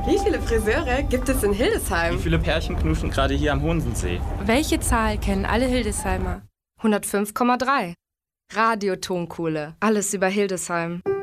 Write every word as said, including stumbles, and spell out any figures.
Wie viele Friseure gibt es in Hildesheim? Wie viele Pärchen knuschen gerade hier am Honsensee? Welche Zahl kennen alle Hildesheimer? hundertfünf Komma drei. Radio Tonkohle. Alles über Hildesheim.